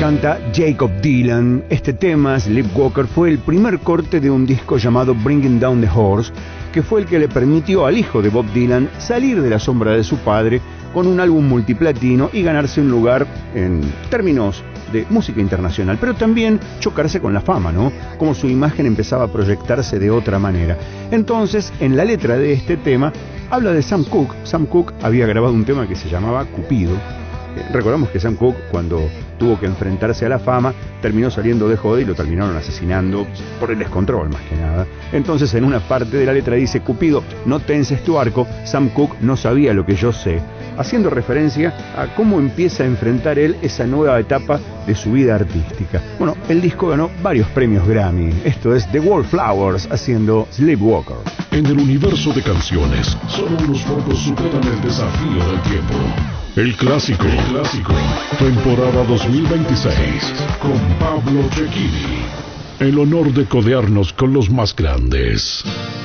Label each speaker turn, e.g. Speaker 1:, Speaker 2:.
Speaker 1: canta Jakob Dylan. Este tema, Sleepwalker, fue el primer corte de un disco llamado Bringing Down the Horse, que fue el que le permitió al hijo de Bob Dylan salir de la sombra de su padre con un álbum multiplatino y ganarse un lugar en términos de música internacional, pero también chocarse con la fama, ¿no? Como su imagen empezaba a proyectarse de otra manera. Entonces, en la letra de este tema, habla de Sam Cooke. Sam Cooke había grabado un tema que se llamaba Cupido. Recordamos que Sam Cooke, cuando tuvo que enfrentarse a la fama, terminó saliendo de joda y lo terminaron asesinando por el descontrol, más que nada. Entonces, en una parte de la letra dice: Cupido, no tenses tu arco, Sam Cooke no sabía lo que yo sé, haciendo referencia a cómo empieza a enfrentar él esa nueva etapa de su vida artística. Bueno, el disco ganó varios premios Grammy. Esto es The Wallflowers haciendo Sleepwalker.
Speaker 2: En el universo de canciones, solo unos pocos superan el desafío del tiempo. El clásico, temporada 2026, con Pablo Cecchini. El honor de codearnos con los más grandes.